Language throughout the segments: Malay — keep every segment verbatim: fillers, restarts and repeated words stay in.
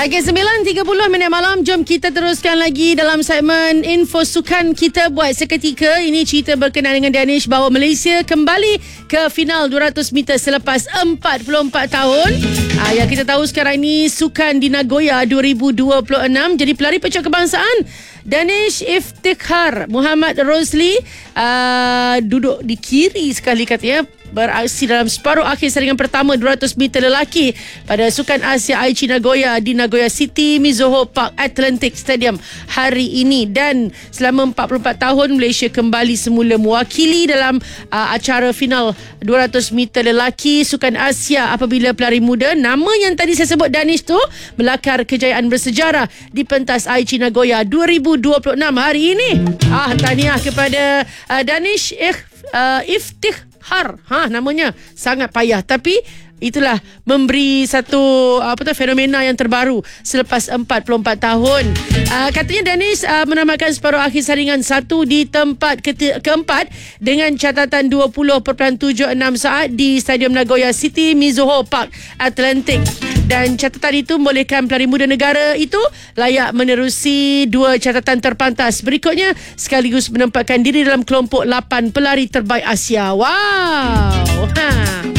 Okey, sembilan tiga puluh minit malam. Jom kita teruskan lagi dalam segmen Info Sukan kita buat seketika. Ini cerita berkenaan dengan Danish bahawa Malaysia kembali ke final dua ratus meter selepas empat puluh empat tahun. Ah, yang kita tahu sekarang ini Sukan di Nagoya dua ribu dua puluh enam. Jadi pelari pencak kebangsaan Danish Iftikhar Muhammad Rosli uh, duduk di kiri sekali katanya, beraksi dalam separuh akhir saringan pertama dua ratus meter lelaki pada Sukan Asia Aichi Nagoya di Nagoya City Mizuho Park Atlantic Stadium hari ini. Dan selama empat puluh empat tahun Malaysia kembali semula mewakili dalam uh, acara final dua ratus meter lelaki Sukan Asia apabila pelari muda nama yang tadi saya sebut Danish tu melakar kejayaan bersejarah di pentas Aichi Nagoya dua ribu dua puluh enam hari ini. Ah, tahniah kepada uh, Danish Ikh, uh, Iftikhar. Ha, namanya sangat payah, tapi itulah memberi satu apa tu fenomena yang terbaru selepas empat puluh empat tahun. Uh, katanya Danish uh, menamatkan separuh akhir saringan satu di tempat ke- keempat dengan catatan dua puluh perpuluhan tujuh enam saat di Stadium Nagoya City Mizuho Park Atlantic. Dan catatan itu membolehkan pelari muda negara itu layak menerusi dua catatan terpantas berikutnya sekaligus menempatkan diri dalam kelompok lapan pelari terbaik Asia. Wow. Ha.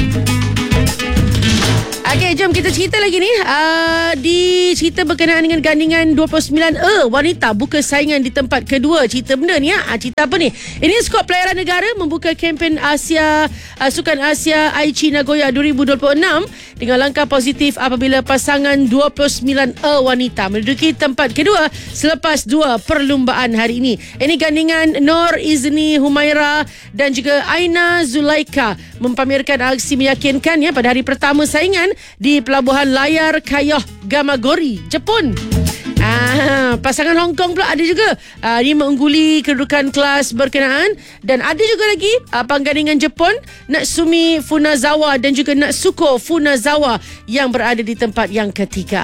Okey, jom kita cerita lagi ni. Uh, di cerita berkenaan dengan gandingan dua puluh sembilan E wanita buka saingan di tempat kedua. Cerita benda ni, ha? Cerita apa ni? Ini skuad pelayaran negara membuka kempen Asia uh, Sukan Asia Aichi Nagoya dua ribu dua puluh enam dengan langkah positif apabila pasangan dua puluh sembilan E wanita menduduki tempat kedua selepas dua perlumbaan hari ini. Ini gandingan Nur Izni Humaira dan juga Aina Zulaika mempamerkan aksi meyakinkan ya pada hari pertama saingan di Pelabuhan Layar Kayoh Gamagori, Jepun. Ah, pasangan Hong Kong pula ada juga. Ah, ini mengungguli kedudukan kelas berkenaan. Dan ada juga lagi ah, penggandingan Jepun Natsumi Funazawa dan juga Natsuko Funazawa yang berada di tempat yang ketiga.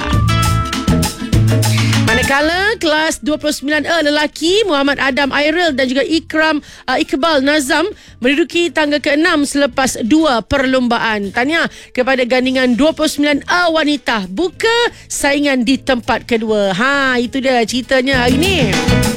Manakala kelas dua puluh sembilan E lelaki Muhammad Adam Airil dan juga Ikram uh, Iqbal Nazam menduduki tangga keenam selepas dua perlumbaan. Tahniah kepada gandingan dua puluh sembilan E wanita buka saingan di tempat kedua. Ha, itu dia ceritanya hari ni.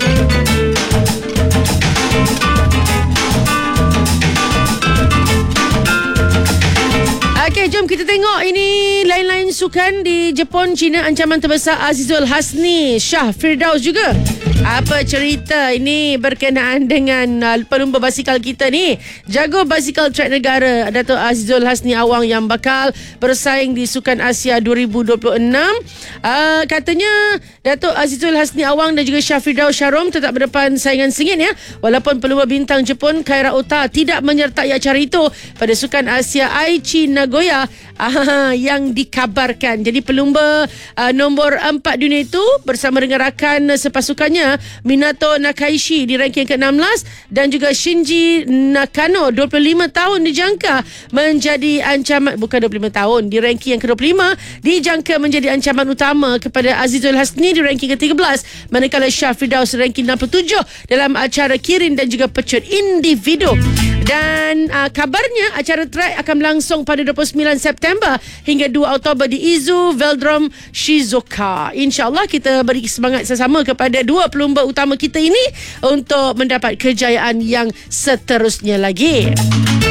Okey, jom kita tengok ini lain-lain sukan di Jepun. China ancaman terbesar Azizul Hasni Shah Firdaus juga. Apa cerita ini berkenaan dengan uh, pelumba basikal kita ni? Jago basikal trek negara Dato' Azizul Hasni Awang yang bakal bersaing di Sukan Asia dua ribu dua puluh enam. Uh, katanya Dato' Azizul Hasni Awang dan juga Shah Firdaus Sharom tetap berdepan saingan sengit ya. Walaupun pelumba bintang Jepun Kaira Ota tidak menyertai acara itu pada Sukan Asia Aichi Nagoya uh, yang dikabarkan. Jadi pelumba uh, nombor empat dunia itu bersama dengan rakan sepasukannya Minato Nakaishi di ranking ke enam belas dan juga Shinji Nakano dua puluh lima tahun dijangka menjadi ancaman, bukan dua puluh lima tahun, di ranking yang ke dua puluh lima dijangka menjadi ancaman utama kepada Azizul Hasni di ranking ke tiga belas, manakala Shah Firdaus ranking enam puluh tujuh dalam acara kirin dan juga pecut individu. Dan uh, kabarnya acara trek akan berlangsung pada dua puluh sembilan September hingga dua Oktober di Izu Velodrome Shizuoka. InsyaAllah kita beri semangat sesama kepada dua pelumba utama kita ini untuk mendapat kejayaan yang seterusnya lagi.